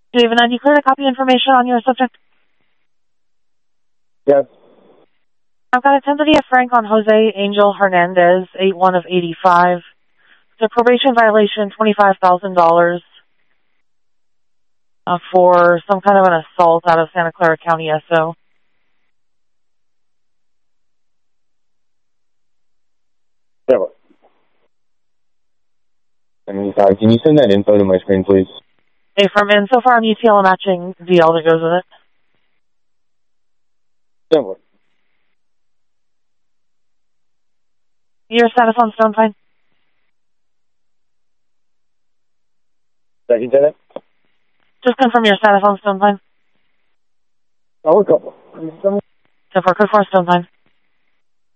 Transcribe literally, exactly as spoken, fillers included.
David, have you cleared a copy information on your subject? Yes. I've got identity of Frank on Jose Angel Hernandez, eight one of eighty-five. The probation violation, twenty-five thousand dollars uh, for some kind of an assault out of Santa Clara County S O. Yeah. seventy-five. Can you send that info to my screen, please? Hey, from in so far I'm U T L matching D L that goes with it. Similar. Your status on Stone Pine? Did you say that? Just confirm your status on Stone Pine. Oh, a couple. So for Cook Forest Stone Pine.